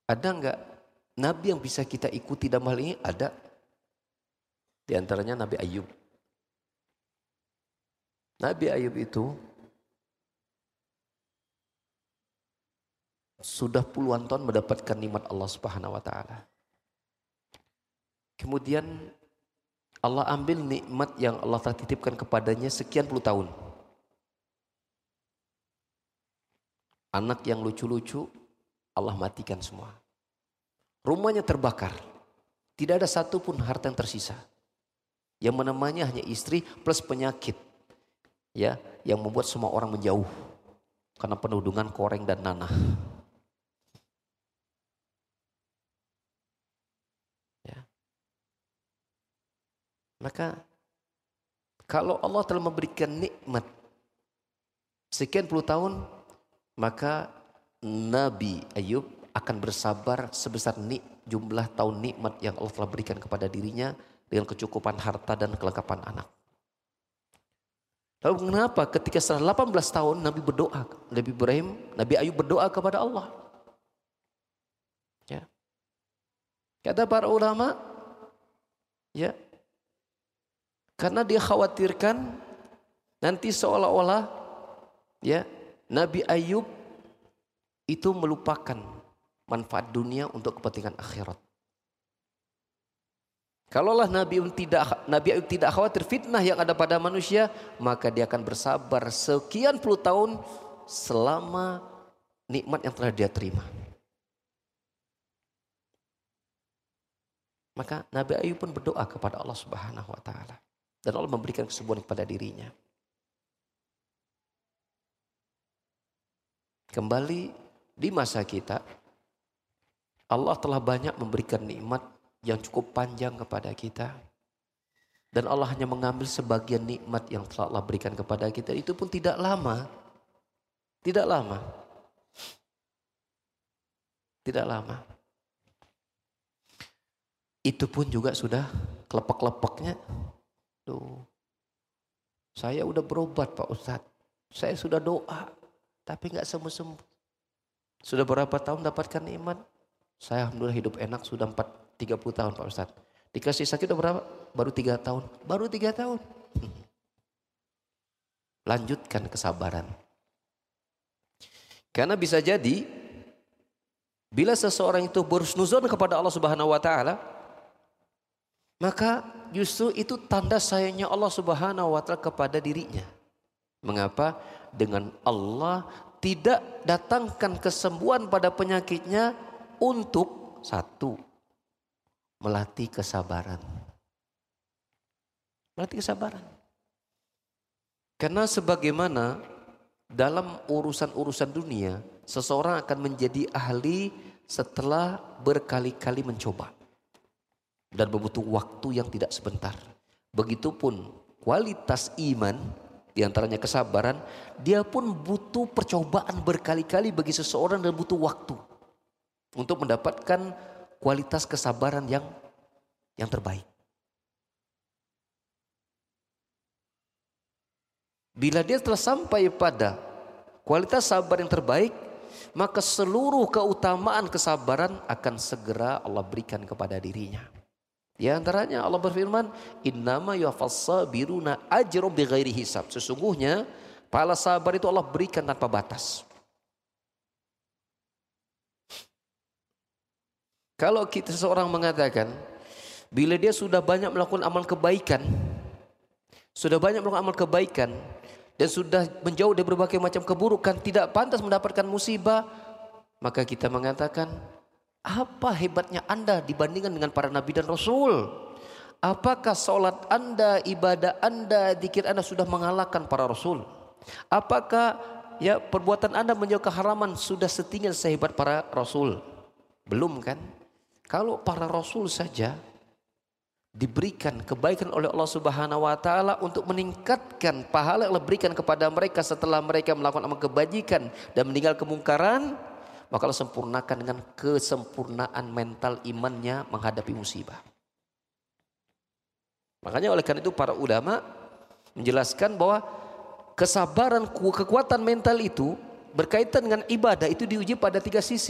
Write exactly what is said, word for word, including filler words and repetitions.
Ada enggak nabi yang bisa kita ikuti dalam hal ini? Ada. Di antaranya Nabi Ayub. Nabi Ayub itu sudah puluhan tahun mendapatkan nikmat Allah Subhanahu wa taala. Kemudian Allah ambil nikmat yang Allah telah titipkan kepadanya sekian puluh tahun. Anak yang lucu-lucu Allah matikan semua. Rumahnya terbakar. Tidak ada satupun harta yang tersisa. Yang menemani hanya istri plus penyakit. Ya, yang membuat semua orang menjauh. Karena penuh dengan koreng dan nanah. Ya. Maka kalau Allah telah memberikan nikmat sekian puluh tahun, maka Nabi Ayub akan bersabar sebesar nik, jumlah tahun nikmat yang Allah telah berikan kepada dirinya dengan kecukupan harta dan kelengkapan anak. Lalu kenapa ketika setelah delapan belas tahun Nabi berdoa, Nabi Ibrahim, Nabi Ayub berdoa kepada Allah? Ya. Kata para ulama, ya, karena dia khawatirkan nanti seolah-olah, ya, Nabi Ayub itu melupakan manfaat dunia untuk kepentingan akhirat. Kalaulah Nabi tidak Nabi Ayub tidak khawatir fitnah yang ada pada manusia, maka dia akan bersabar sekian puluh tahun selama nikmat yang telah dia terima. Maka Nabi Ayub pun berdoa kepada Allah Subhanahu wa taala dan Allah memberikan kesembuhan kepada dirinya. Kembali di masa kita, Allah telah banyak memberikan nikmat yang cukup panjang kepada kita. Dan Allah hanya mengambil sebagian nikmat yang telah Allah berikan kepada kita. Itu pun tidak lama. Tidak lama. Tidak lama. Itu pun juga sudah kelepek-lepeknya. Tuh. Saya udah berobat Pak Ustadz. Saya sudah doa. Tapi gak sembuh-sembuh. Sudah berapa tahun dapatkan nikmat? Saya alhamdulillah hidup enak sudah empat, tiga puluh tahun Pak Ustadz. Dikasih sakit udah berapa? Baru tiga tahun. Baru tiga tahun. Lanjutkan kesabaran. Karena bisa jadi bila seseorang itu berhusnuzon kepada Allah Subhanahu wa taala, maka justru itu tanda sayangnya Allah Subhanahu wa taala kepada dirinya. Mengapa? Dengan Allah tidak datangkan kesembuhan pada penyakitnya untuk satu, melatih kesabaran. Melatih kesabaran. Karena sebagaimana dalam urusan-urusan dunia, seseorang akan menjadi ahli setelah berkali-kali mencoba. Dan membutuh waktu yang tidak sebentar. Begitupun kualitas iman, diantaranya kesabaran, dia pun butuh percobaan berkali-kali bagi seseorang dan butuh waktu. Untuk mendapatkan kualitas kesabaran yang yang terbaik. Bila dia telah sampai pada kualitas sabar yang terbaik, maka seluruh keutamaan kesabaran akan segera Allah berikan kepada dirinya. Di antaranya Allah berfirman, "Innama yuwaffas sabiruna ajrum bighairi hisab." Sesungguhnya pahala sabar itu Allah berikan tanpa batas. Kalau kita seseorang mengatakan bila dia sudah banyak melakukan amal kebaikan, sudah banyak melakukan amal kebaikan dan sudah menjauh dari berbagai macam keburukan, tidak pantas mendapatkan musibah, maka kita mengatakan, apa hebatnya Anda dibandingkan dengan para nabi dan rasul? Apakah salat Anda, ibadah Anda, zikir Anda sudah mengalahkan para rasul? Apakah ya perbuatan Anda menjauh keharaman sudah setinggi sehebat para rasul? Belum kan? Kalau para rasul saja diberikan kebaikan oleh Allah Subhanahu wa taala untuk meningkatkan pahala yang Allah berikan kepada mereka setelah mereka melakukan amal kebajikan dan meninggal kemungkaran, maka Allah sempurnakan dengan kesempurnaan mental imannya menghadapi musibah. Makanya oleh karena itu para ulama menjelaskan bahwa kesabaran, kekuatan mental itu berkaitan dengan ibadah itu diuji pada tiga sisi.